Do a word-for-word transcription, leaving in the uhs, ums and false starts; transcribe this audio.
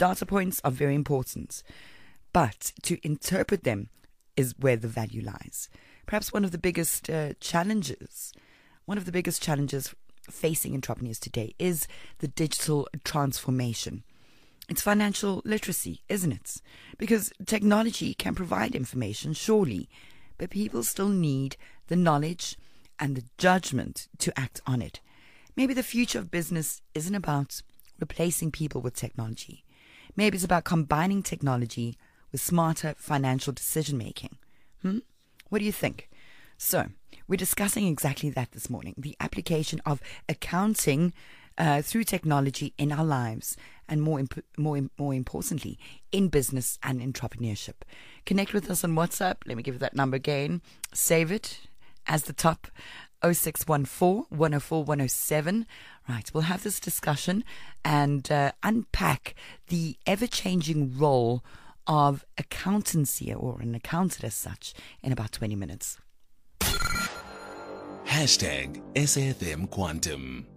Data points are very important, but to interpret them is where the value lies. Perhaps one of the biggest uh, challenges, one of the biggest challenges facing entrepreneurs today is the digital transformation. It's financial literacy, isn't it? Because technology can provide information, surely, but people still need the knowledge and the judgment to act on it. Maybe the future of business isn't about replacing people with technology. Maybe it's about combining technology with smarter financial decision making. Hmm? What do you think? So, we're discussing exactly that this morning, the application of accounting uh, through technology in our lives, and more imp- more more importantly, in business and entrepreneurship. Connect with us on WhatsApp. Let me give you that number again. Save it as the top, oh six one four, one oh four, one oh seven. Right, we'll have this discussion and uh, unpack the ever-changing role of accountancy, or an accountant as such, in about twenty minutes. Hashtag S F M Quantum.